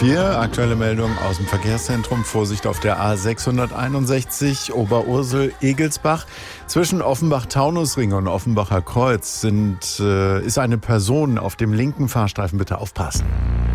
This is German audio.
4, aktuelle Meldung aus dem Verkehrszentrum. Vorsicht auf der A661 Oberursel-Egelsbach. Zwischen Offenbach-Taunusring und Offenbacher Kreuz ist eine Person auf dem linken Fahrstreifen. Bitte aufpassen.